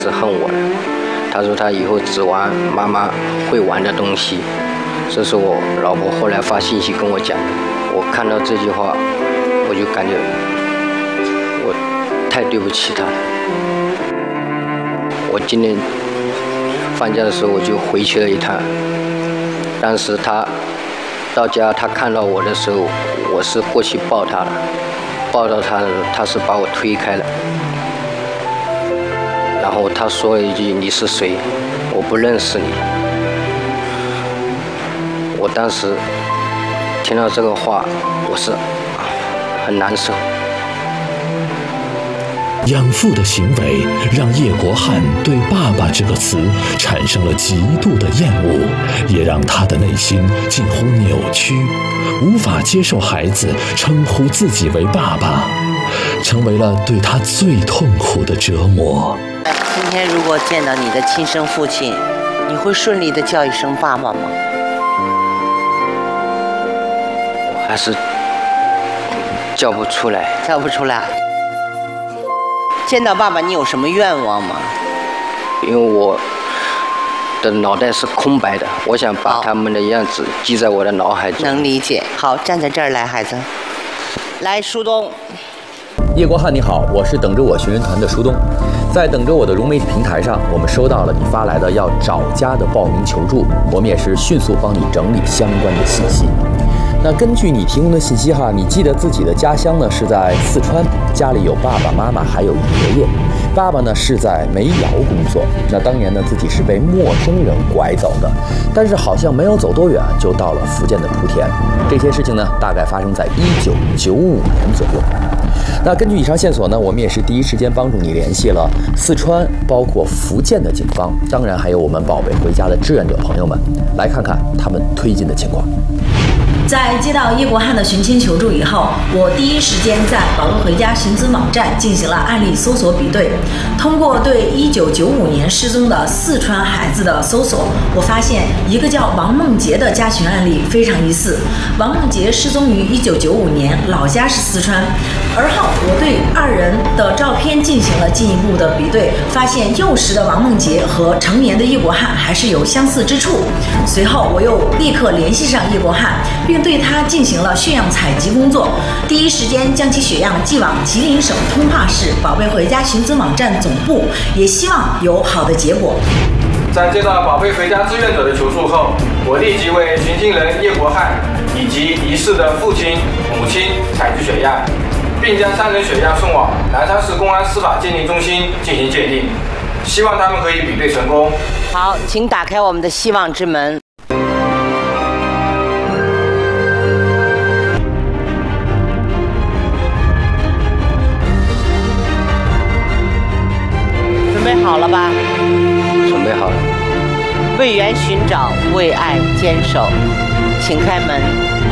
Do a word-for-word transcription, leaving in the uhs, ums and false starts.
是恨我了。他说他以后只玩妈妈会玩的东西。这是我老婆后来发信息跟我讲的。我看到这句话，我就感觉我太对不起他了。我今年放假的时候我就回去了一趟。当时他到家，他看到我的时候，我是过去抱他了。抱到他的时候，他是把我推开了。然后他说了一句：“你是谁？我不认识你。”我当时听到这个话，我是很难受。 养父的行为让叶国汉对“爸爸”这个词产生了极度的厌恶，也让他的内心近乎扭曲，无法接受孩子称呼自己为爸爸，成为了对他最痛苦的折磨。 今天如果见到你的亲生父亲，你会顺利的叫一声爸爸吗？ 我还是叫不出来。 叫不出来。见到爸爸，你有什么愿望吗？ 因为我的脑袋是空白的，我想把他们的样子记在我的脑海中。 能理解。好，站在这儿来，孩子。来，舒东。 叶国汉你好，我是等着我寻人团的舒东。在等着我的融媒体平台上，我们收到了你发来的要找家的报名求助，我们也是迅速帮你整理相关的信息。那根据你提供的信息哈，你记得自己的家乡呢是在四川，家里有爸爸妈妈还有爷爷，爸爸呢是在煤窑工作。那当年呢自己是被陌生人拐走的，但是好像没有走多远就到了福建的莆田。这些事情呢大概发生在一九九五年左右。那根据以上线索呢，我们也是第一时间帮助你联系了四川，包括福建的警方，当然还有我们宝贝回家的志愿者朋友们，来看看他们推进的情况。 在接到叶国汉的寻亲求助以后，我第一时间在宝贝回家寻资网站进行了案例搜索比对。通过对一九九五年失踪的四川孩子的搜索，我发现一个叫王梦洁的家寻案例非常疑似。王梦洁失踪于一九九五年，老家是四川。而后我对二人的照片进行了进一步的比对，发现幼时的王梦洁和成年的叶国汉还是有相似之处。随后我又立刻联系上叶国汉，并对他进行了血样采集工作，第一时间将其血样寄往吉林省通化市宝贝回家寻资网站总部，也希望有好的结果。 在接到宝贝回家志愿者的求助后，我立即为寻亲人叶国汉以及疑似的父亲、母亲采集血样，并将三人血样送往南昌市公安司法鉴定中心进行鉴定，希望他们可以比对成功。 好，请打开我们的希望之门。准备好了吧？ 准备好了。 为缘寻找，为爱坚守，请开门。